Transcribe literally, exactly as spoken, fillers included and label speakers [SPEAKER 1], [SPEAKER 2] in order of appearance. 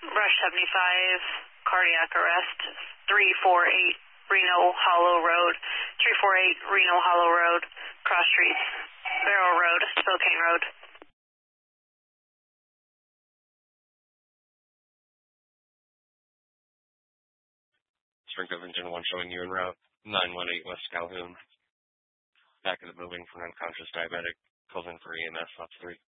[SPEAKER 1] Rush seventy-five, cardiac arrest, three forty-eight Reno Hollow Road, three forty-eight Reno Hollow Road, Cross Streets, Barrow Road, Spokane Road.
[SPEAKER 2] Springfield Engine one showing you en route, nine one eight West Calhoun. Back of the building for unconscious diabetic, calls in for E M S, ops three.